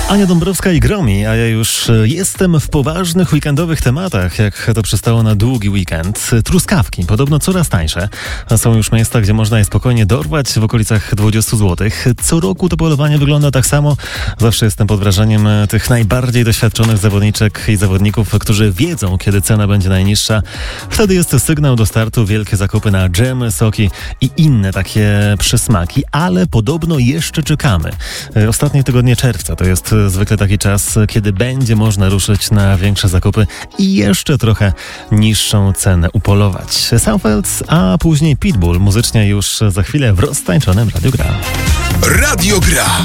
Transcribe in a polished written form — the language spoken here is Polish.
Ania Dąbrowska i Gromi, a ja już jestem w poważnych weekendowych tematach, jak to przystało na długi weekend. Truskawki, podobno coraz tańsze. Są już miejsca, gdzie można je spokojnie dorwać w okolicach 20 zł. Co roku to polowanie wygląda tak samo. Zawsze jestem pod wrażeniem tych najbardziej doświadczonych zawodniczek i zawodników, którzy wiedzą, kiedy cena będzie najniższa. Wtedy jest sygnał do startu, wielkie zakupy na dżemy, soki i inne takie przysmaki, ale podobno jeszcze czekamy. Ostatnie tygodnie czerwca to jest zwykle taki czas, kiedy będzie można ruszyć na większe zakupy i jeszcze trochę niższą cenę upolować. Soundfields, a później Pitbull, muzycznie już za chwilę w roztańczonym Radio Gra. Radio Gra.